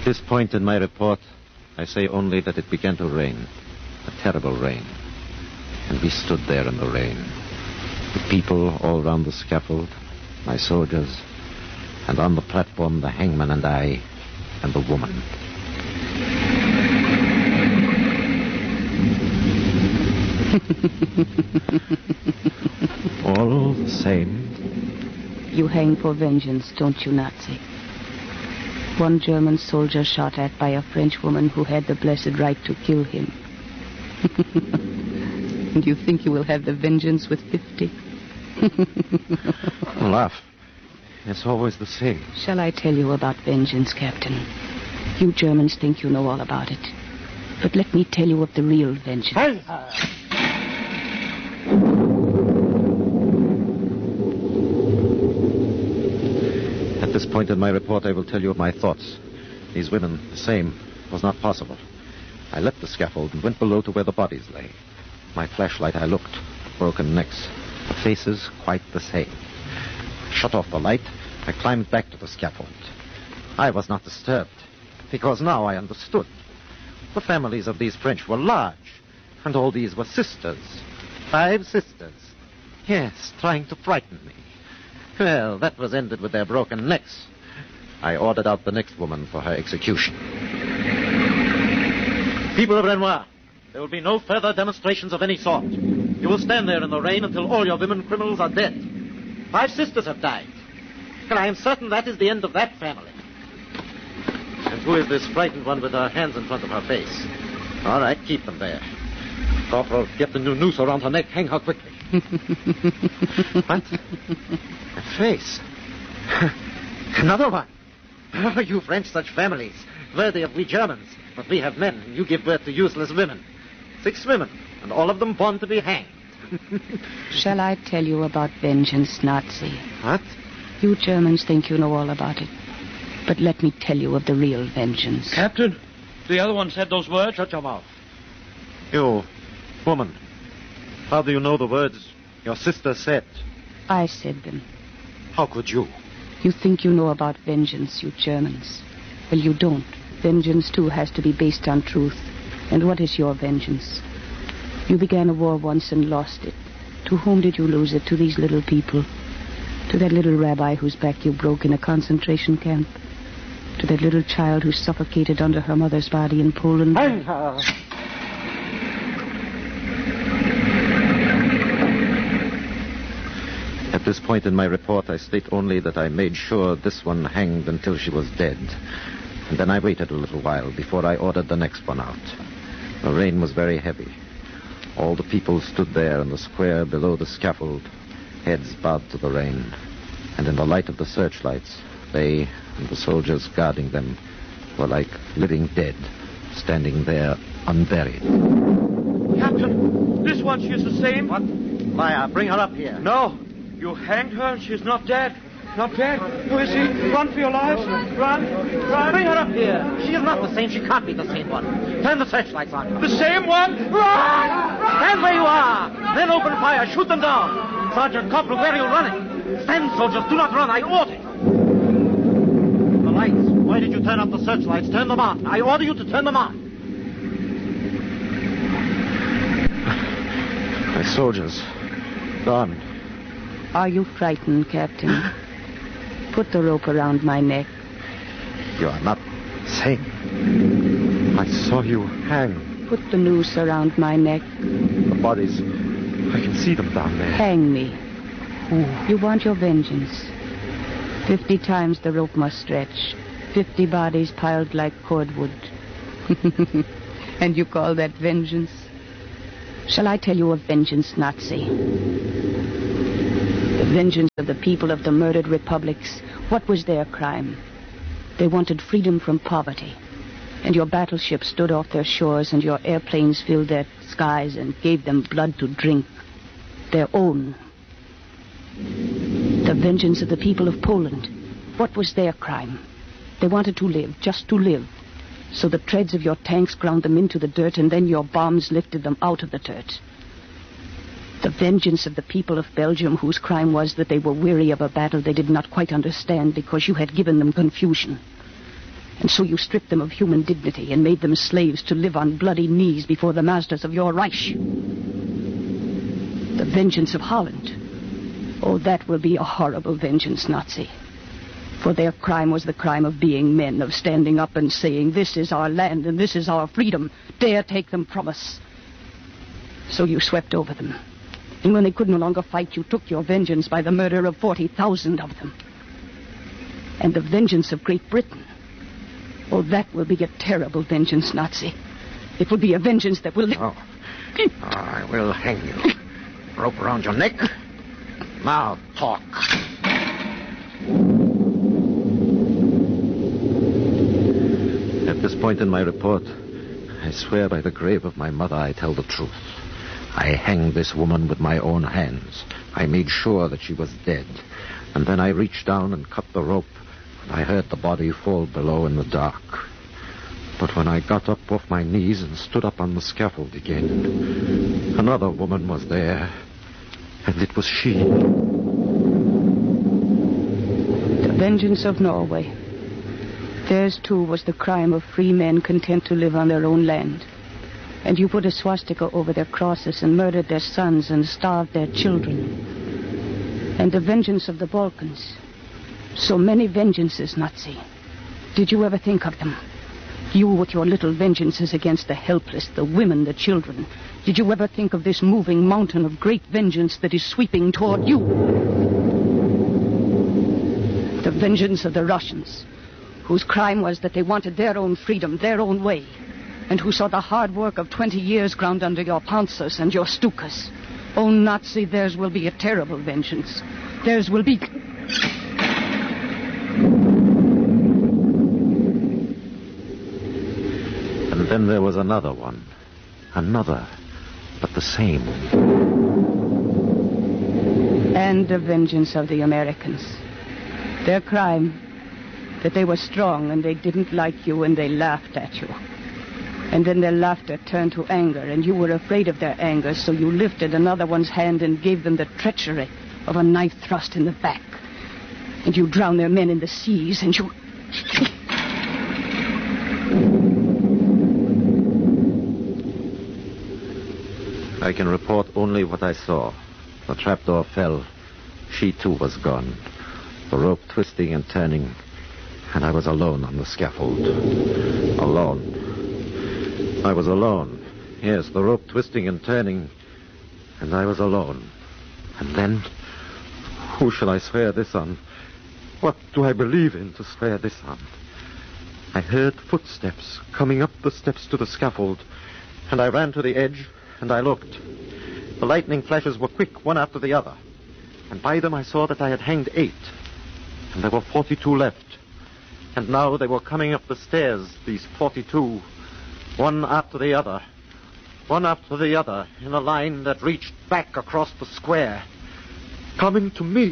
this point in my report, I say only that it began to rain. A terrible rain. And we stood there in the rain. The people all round the scaffold, my soldiers, and on the platform the hangman and I, and the woman. All the same. You hang for vengeance, don't you, Nazi? One German soldier shot at by a French woman who had the blessed right to kill him. And you think you will have the vengeance with 50? Laugh. It's always the same. Shall I tell you about vengeance, Captain? You Germans think you know all about it. But let me tell you of the real vengeance. At this point in my report, I will tell you of my thoughts. These women, the same, was not possible. I left the scaffold and went below to where the bodies lay. My flashlight, I looked. Broken necks. The faces, quite the same. I shut off the light. I climbed back to the scaffold. I was not disturbed, because now I understood. The families of these French were large, and all these were sisters. 5 sisters. Yes, trying to frighten me. Well, that was ended with their broken necks. I ordered out the next woman for her execution. People of Renoir, there will be no further demonstrations of any sort. You will stand there in the rain until all your women criminals are dead. 5 sisters have died. And I am certain that is the end of that family. And who is this frightened one with her hands in front of her face? All right, keep them there. Corporal, get the new noose around her neck. Hang her quickly. What? A face. Another one. Oh, you French, such families. Worthy of we Germans. But we have men, and you give birth to useless women. 6 women, and all of them born to be hanged. Shall I tell you about vengeance, Nazi? What? You Germans think you know all about it. But let me tell you of the real vengeance. Captain, the other one said those words. Shut your mouth. You, woman, how do you know the words your sister said? I said them. How could you? You think you know about vengeance, you Germans. Well, you don't. Vengeance, too, has to be based on truth. And what is your vengeance? You began a war once and lost it. To whom did you lose it? To these little people? To that little rabbi whose back you broke in a concentration camp? To that little child who suffocated under her mother's body in Poland? At this point in my report, I state only that I made sure this one hanged until she was dead. And then I waited a little while before I ordered the next one out. The rain was very heavy. All the people stood there in the square below the scaffold, heads bowed to the rain. And in the light of the searchlights, they and the soldiers guarding them were like living dead, standing there unburied. Captain, this one, she's the same. What? Liar, bring her up here. No, you hanged her and she's not dead. Not dead. Who is she? Run for your lives. Run. Bring her up here. She is not the same. She can't be the same one. Turn the searchlights on. The same one? Run! Stand where you are. Then open fire. Shoot them down. Sergeant Corporal, where are you running? Stand, soldiers. Do not run. I order. The lights. Why did you turn off the searchlights? Turn them on. I order you to turn them on. My soldiers. Gone. Are you frightened, Captain? Put the rope around my neck. You are not sane. I saw you hang. Put the noose around my neck. The bodies. I can see them down there. Hang me. You want your vengeance. 50 times the rope must stretch. 50 bodies piled like cordwood. And you call that vengeance? Shall I tell you of vengeance, Nazi? The vengeance of the people of the murdered republics. What was their crime? They wanted freedom from poverty. And your battleships stood off their shores and your airplanes filled their skies and gave them blood to drink. Their own. The vengeance of the people of Poland. What was their crime? They wanted to live, just to live. So the treads of your tanks ground them into the dirt and then your bombs lifted them out of the dirt. The vengeance of the people of Belgium, whose crime was that they were weary of a battle they did not quite understand because you had given them confusion. And so you stripped them of human dignity and made them slaves to live on bloody knees before the masters of your Reich. The vengeance of Holland. Oh, that will be a horrible vengeance, Nazi. For their crime was the crime of being men, of standing up and saying, this is our land and this is our freedom. Dare take them from us. So you swept over them. And when they could no longer fight, you took your vengeance by the murder of 40,000 of them. And the vengeance of Great Britain. Oh, that will be a terrible vengeance, Nazi. It will be a vengeance that will... Oh, I will hang you. Rope around your neck. Now talk. At this point in my report, I swear by the grave of my mother I tell the truth. I hanged this woman with my own hands. I made sure that she was dead. And then I reached down and cut the rope, and I heard the body fall below in the dark. But when I got up off my knees and stood up on the scaffold again, another woman was there, and it was she. The vengeance of Norway. Theirs, too, was the crime of free men content to live on their own land. And you put a swastika over their crosses and murdered their sons and starved their children. And the vengeance of the Balkans. So many vengeances, Nazi. Did you ever think of them? You with your little vengeances against the helpless, the women, the children. Did you ever think of this moving mountain of great vengeance that is sweeping toward you? The vengeance of the Russians, whose crime was that they wanted their own freedom, their own way, and who saw the hard work of 20 years ground under your Panzers and your Stukas. Oh, Nazi, theirs will be a terrible vengeance. Theirs will be... And then there was another one. Another, but the same. And the vengeance of the Americans. Their crime, that they were strong and they didn't like you and they laughed at you. And then their laughter turned to anger, and you were afraid of their anger, so you lifted another one's hand and gave them the treachery of a knife thrust in the back. And you drowned their men in the seas, and you... I can report only what I saw. The trapdoor fell. She, too, was gone. The rope twisting and turning, and I was alone on the scaffold. Alone. I was alone. Yes, the rope twisting and turning, and I was alone. And then, who shall I swear this on? What do I believe in to swear this on? I heard footsteps coming up the steps to the scaffold, and I ran to the edge, and I looked. The lightning flashes were quick, one after the other, and by them I saw that I had hanged 8, and there were 42 left. And now they were coming up the stairs, these 42, one after the other, in a line that reached back across the square, coming to me.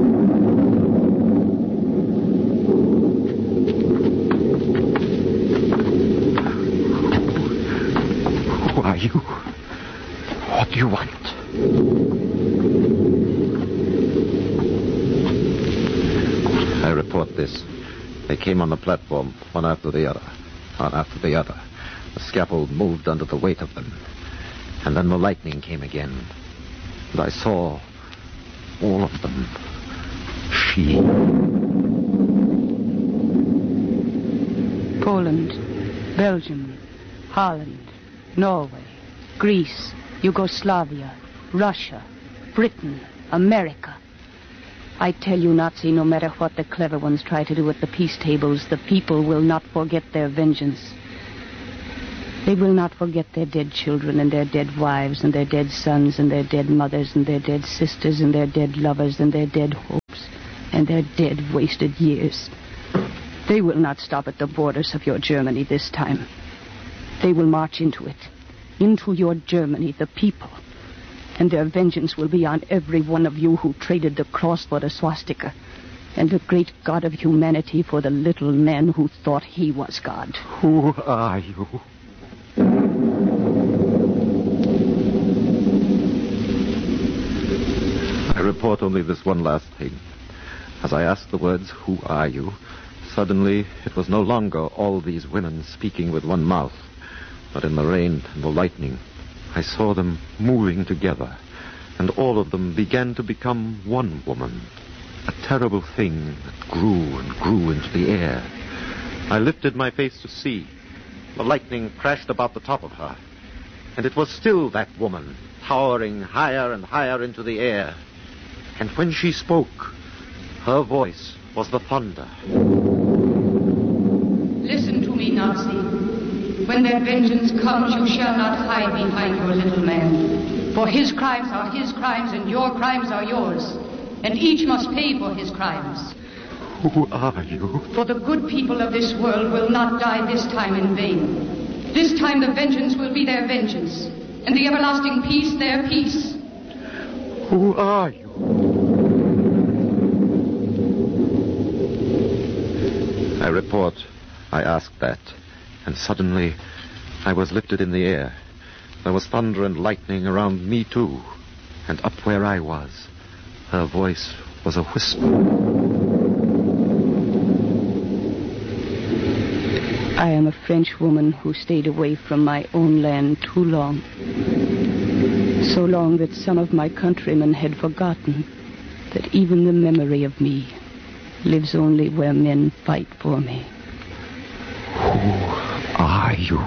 Who are you? What do you want? I report this. They came on the platform, one after the other. The scaffold moved under the weight of them. And then the lightning came again. And I saw all of them. She. Poland, Belgium, Holland, Norway, Greece, Yugoslavia, Russia, Britain, America. I tell you, Nazi, no matter what the clever ones try to do at the peace tables, the people will not forget their vengeance. They will not forget their dead children and their dead wives and their dead sons and their dead mothers and their dead sisters and their dead lovers and their dead hopes and their dead wasted years. They will not stop at the borders of your Germany this time. They will march into it, into your Germany, the people. And their vengeance will be on every one of you who traded the cross for the swastika, and the great God of humanity for the little man who thought he was God. Who are you? I report only this one last thing. As I ask the words, who are you, Suddenly, it was no longer all these women speaking with one mouth, but in the rain and the lightning, I saw them moving together, and all of them began to become one woman, a terrible thing that grew and grew into the air. I lifted my face to see. The lightning crashed about the top of her, and it was still that woman, towering higher and higher into the air. And when she spoke, her voice was the thunder. Listen to me, Nazi. When their vengeance comes, you shall not hide behind your little man. For his crimes are his crimes, and your crimes are yours. And each must pay for his crimes. Who are you? For the good people of this world will not die this time in vain. This time the vengeance will be their vengeance, and the everlasting peace their peace. Who are you? I report. I asked that. And suddenly, I was lifted in the air. There was thunder and lightning around me, too. And up where I was, her voice was a whisper. I am a French woman who stayed away from my own land too long. So long that some of my countrymen had forgotten that even the memory of me lives only where men fight for me. Who are you?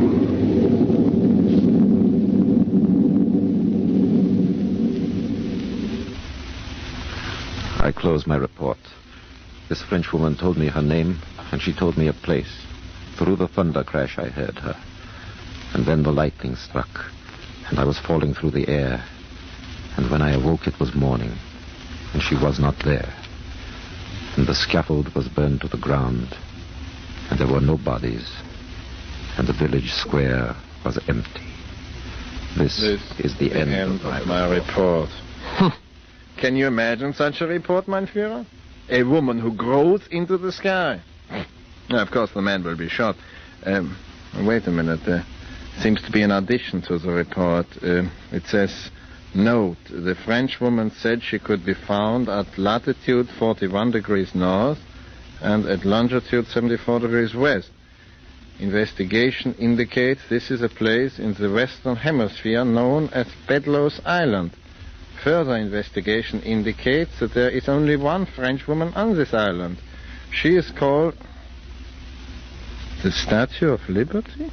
I closed my report. This Frenchwoman told me her name, and she told me a place. Through the thunder crash, I heard her. And then the lightning struck, and I was falling through the air. And when I awoke, it was morning, and she was not there. And the scaffold was burned to the ground, and there were no bodies, and the village square was empty. This is the end of my report. Can you imagine such a report, mein Führer? A woman who grows into the sky. Now, of course, the man will be shot. Wait a minute. There seems to be an addition to the report. It says, note, the French woman said she could be found at latitude 41 degrees north and at longitude 74 degrees west. Investigation indicates this is a place in the Western Hemisphere known as Bedloes Island. Further investigation indicates that there is only one French woman on this island. She is called the Statue of Liberty?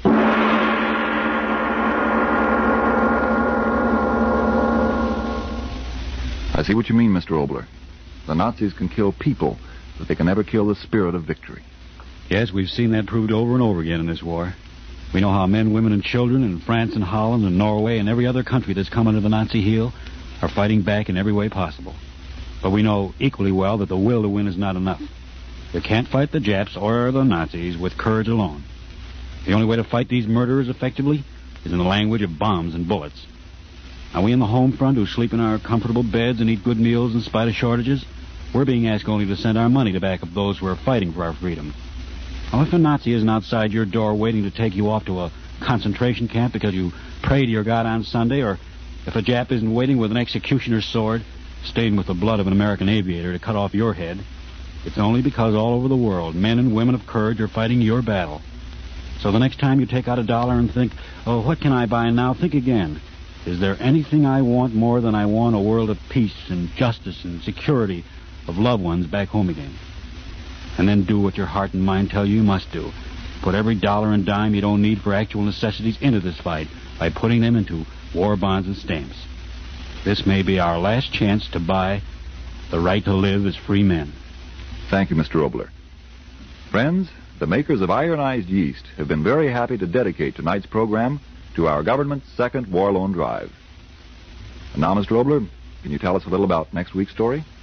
I see what you mean, Mr. Obler. The Nazis can kill people, but they can never kill the spirit of victory. Yes, we've seen that proved over and over again in this war. We know how men, women, and children in France and Holland and Norway and every other country that's come under the Nazi heel are fighting back in every way possible. But we know equally well that the will to win is not enough. You can't fight the Japs or the Nazis with courage alone. The only way to fight these murderers effectively is in the language of bombs and bullets. Now, we in the home front who sleep in our comfortable beds and eat good meals in spite of shortages, we're being asked only to send our money to back up those who are fighting for our freedom. Now, if a Nazi isn't outside your door waiting to take you off to a concentration camp because you pray to your God on Sunday, or if a Jap isn't waiting with an executioner's sword, stained with the blood of an American aviator to cut off your head, it's only because all over the world, men and women of courage are fighting your battle. So the next time you take out $1 and think, oh, what can I buy now? Think again. Is there anything I want more than I want a world of peace and justice and security of loved ones back home again? And then do what your heart and mind tell you must do. Put every dollar and dime you don't need for actual necessities into this fight by putting them into war bonds and stamps. This may be our last chance to buy the right to live as free men. Thank you, Mr. Obler. Friends, the makers of ironized yeast have been very happy to dedicate tonight's program to our government's second war loan drive. And now, Mr. Obler, can you tell us a little about next week's story?